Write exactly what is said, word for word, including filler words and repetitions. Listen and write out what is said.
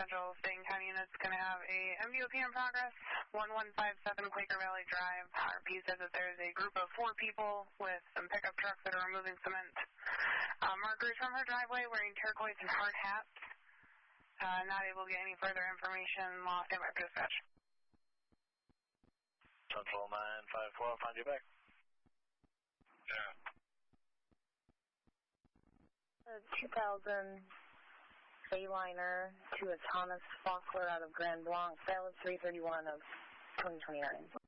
Central State County unit's going to have a M D O P in progress, one one five seven Quaker Valley Drive. R P says that there's a group of four people with some pickup trucks that are removing cement. Uh, markers from her driveway wearing turquoise and hard hats. Uh, not able to get any further information. Lost in my dispatch. Central nine five four, I'll find you back. Yeah. A two thousand Bayliner to a Thomas Fockler out of Grand Blanc, sale of three thirty-one of twenty twenty-nine.